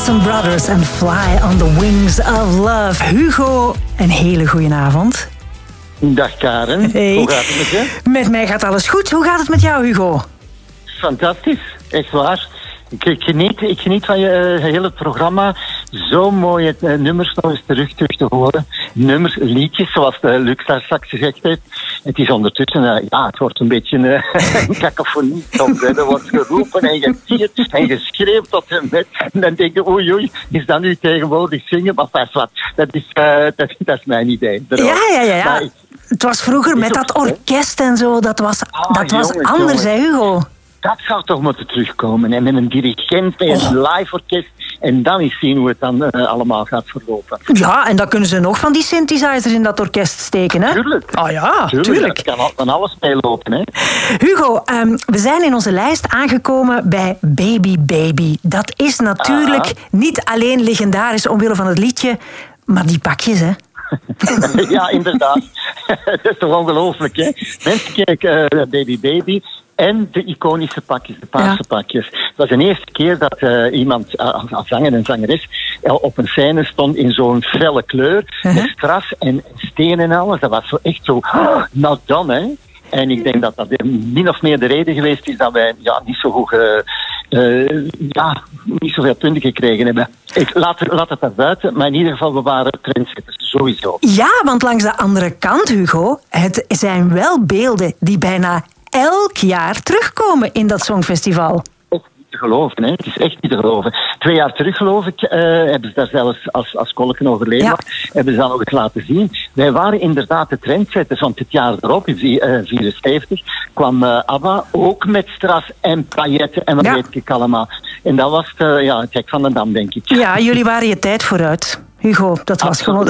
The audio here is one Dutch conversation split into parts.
Dawson Brothers en Fly on the Wings of Love. Hugo, een hele goeie avond. Dag Karen, Hey. Hoe gaat het met je? Met mij gaat alles goed. Hoe gaat het met jou, Hugo? Fantastisch, echt waar. Ik geniet van je hele programma. Zo mooie nummers nog eens terug te horen. Nummers, liedjes, zoals Luc daar straks gezegd heeft. Het is ondertussen, het wordt een beetje een cacophonie. Er wordt geroepen en getierd en geschreeuwd tot en met. En dan denk je, oei, is dat nu tegenwoordig zingen? Maar dat is mijn idee. Ja. Maar Het was vroeger met dat orkest en zo. Dat was anders, hè, Hugo? Dat zou toch moeten terugkomen. En met een dirigent, met een live orkest. En dan eens zien hoe het dan allemaal gaat verlopen. Ja, en dan kunnen ze nog van die synthesizers in dat orkest steken, hè? Tuurlijk. Oh ja, tuurlijk. Er kan van alles meelopen, hè. Hugo, we zijn in onze lijst aangekomen bij Baby Baby. Dat is natuurlijk niet alleen legendarisch omwille van het liedje, maar die pakjes, hè? Ja, inderdaad. Dat is toch ongelooflijk, hè? Mensen kijken Baby Baby en de iconische pakjes, de paarse pakjes. Het was de eerste keer dat iemand, als zanger en zangeres, op een scène stond in zo'n felle kleur, met stras en steen en alles. Dat was zo echt zo, nou dan, hè. En ik denk dat dat min of meer de reden geweest is dat wij niet zo goed... niet zoveel punten gekregen hebben. Laat het daar buiten, maar in ieder geval, we waren trendsetters, sowieso. Ja, want langs de andere kant, Hugo, het zijn wel beelden die bijna elk jaar terugkomen in dat Songfestival. Echt niet te geloven, hè? Het is echt niet te geloven. 2 jaar terug, geloof ik, hebben ze daar zelfs als Kolken overleden, hebben ze dat nog eens laten zien. Wij waren inderdaad de trendsetters, want het jaar erop, in 1974, kwam ABBA ook met stras en pailletten en wat weet ik allemaal. En dat was het Jack van den Dam, denk ik. Ja, jullie waren je tijd vooruit. Hugo, dat was gewoon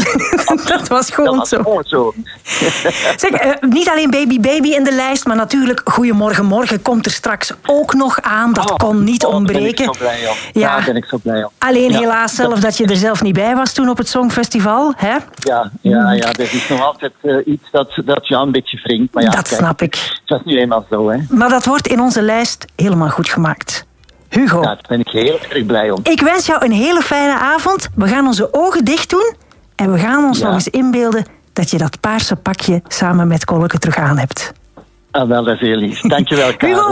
zo. Zeg, niet alleen Baby Baby in de lijst, maar natuurlijk Goedemorgen Morgen komt er straks ook nog aan. Dat kon niet ontbreken. Daar ben ik zo blij om. Ja, daar ben ik zo blij om. Alleen helaas zelf dat je er zelf niet bij was toen op het Songfestival, hè? Ja, dat is nog altijd iets dat jou een beetje wringt. Maar dat snap ik. Dat is nu eenmaal zo, hè. Maar dat wordt in onze lijst helemaal goed gemaakt. Hugo. Ja, daar ben ik heel erg blij om. Ik wens jou een hele fijne avond. We gaan onze ogen dicht doen en we gaan ons nog eens inbeelden dat je dat paarse pakje samen met Kolke terug aan hebt. Wel, dat is heel lief. Dankjewel, Karen.